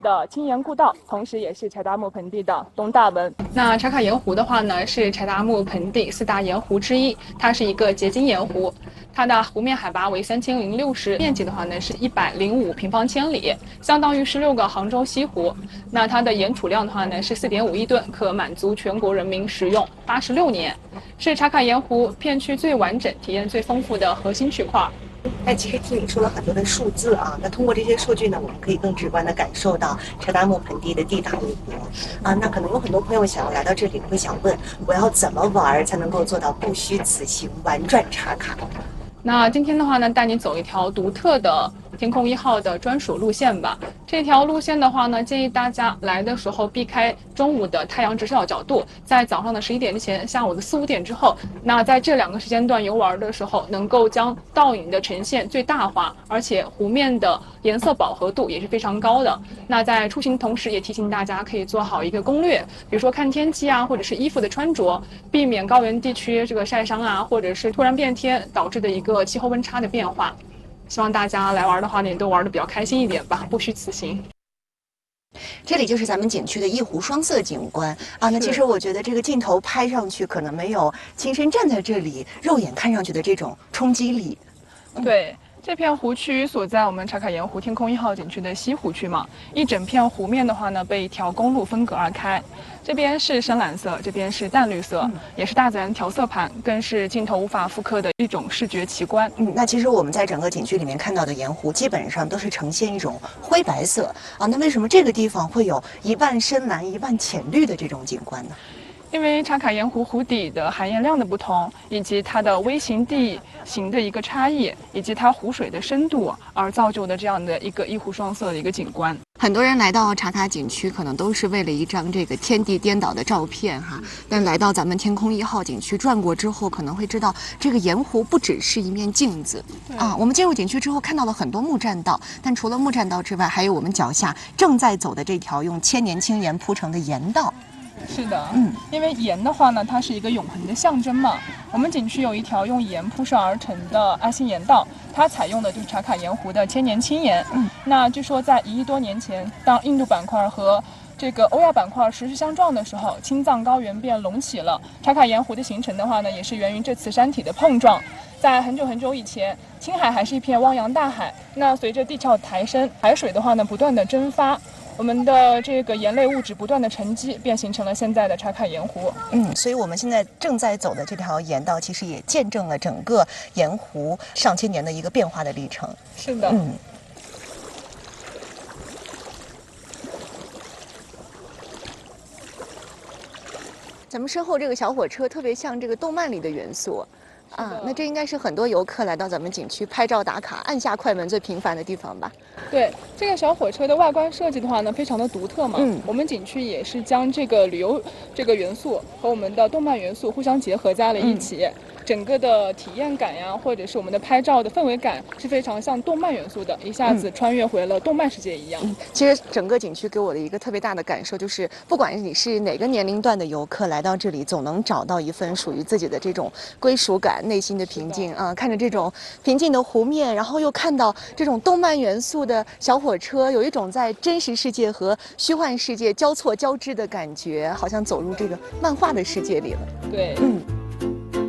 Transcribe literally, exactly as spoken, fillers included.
的青岩故道，同时也是柴达木盆地的东大门。 那茶卡盐湖的话呢，是柴达木盆地四大盐湖之一，它是一个结晶盐湖，它的湖面海拔为三千零六十，面积的话呢是一百零五平方千里，相当于十六个杭州西湖。那它的盐储量的话呢是四点五亿吨，可满足全国人民食用八十六年，是茶卡盐湖片区最完整、体验最丰富的核心区块。 但其实听你说了很多的数字啊，那通过这些数据呢，我们可以更直观地感受到柴达木盆地的地大物博啊。那可能有很多朋友想要来到这里，会想问，我要怎么玩才能够做到不虚此行，玩转茶卡？ 那今天的话呢，带你走一条独特的天空一号的专属路线吧。这条路线的话呢，建议大家来的时候避开中午的太阳直射角度，在早上的十一点之前，下午的四五点之后，那在这两个时间段游玩的时候，能够将倒影的呈现最大化，而且湖面的颜色饱和度也是非常高的。那在出行同时，也提醒大家可以做好一个攻略，比如说看天气啊，或者是衣服的穿着，避免高原地区这个晒伤啊，或者是突然变天导致的一个气候温差的变化。希望大家来玩的话呢，也都玩的比较开心一点吧，不虚此行。 这里就是咱们景区的一湖双色景观啊。那其实我觉得这个镜头拍上去，可能没有亲身站在这里肉眼看上去的这种冲击力。 嗯、对。这片湖区所在我们茶卡盐湖天空一号景区的西湖区嘛，一整片湖面的话呢，被一条公路分隔而开，这边是深蓝色，这边是淡绿色，嗯、也是大自然调色盘，更是镜头无法复刻的一种视觉奇观。 嗯，那其实我们在整个景区里面看到的盐湖，基本上都是呈现一种灰白色啊。那为什么这个地方会有一半深蓝一半浅绿的这种景观呢？ 因为茶卡盐湖湖底的含盐量的不同，以及它的微型地形的一个差异，以及它湖水的深度，而造就的这样的一个一湖双色的一个景观。 很多人来到茶卡景区，可能都是为了一张这个天地颠倒的照片哈。但来到咱们天空一号景区转过之后，可能会知道这个盐湖不只是一面镜子啊。我们进入景区之后，看到了很多木栈道，但除了木栈道之外，还有我们脚下正在走的这条用千年青盐铺成的盐道。 是的，嗯，因为盐的话呢，它是一个永恒的象征嘛。我们景区有一条用盐铺设而成的爱心盐道，它采用的就是茶卡盐湖的千年青盐。嗯，那据说在一亿多年前，当印度板块和这个欧亚板块实时相撞的时候，青藏高原便隆起了。茶卡盐湖的形成的话呢，也是源于这次山体的碰撞。在很久很久以前，青海还是一片汪洋大海。那随着地壳抬升，海水的话呢，不断的蒸发。我们的这个盐类物质不断的沉积，便形成了现在的茶卡盐湖。 嗯，所以我们现在正在走的这条盐道，其实也见证了整个盐湖上千年的一个变化的历程。 是的， 嗯。咱们身后这个小火车特别像这个动漫里的元素。啊，那这应该是很多游客来到咱们景区拍照打卡、按下快门最频繁的地方吧？ 对，这个小火车的外观设计的话呢，非常的独特嘛。嗯，我们景区也是将这个旅游这个元素和我们的动漫元素互相结合在了一起。嗯，整个的体验感呀，或者是我们的拍照的氛围感是非常像动漫元素的，一下子穿越回了动漫世界一样。 嗯，其实整个景区给我的一个特别大的感受就是，不管你是哪个年龄段的游客来到这里，总能找到一份属于自己的这种归属感、内心的平静啊。看着这种平静的湖面，然后又看到这种动漫元素的小火车，有一种在真实世界和虚幻世界交错交织的感觉，好像走入这个漫画的世界里了。 对，嗯。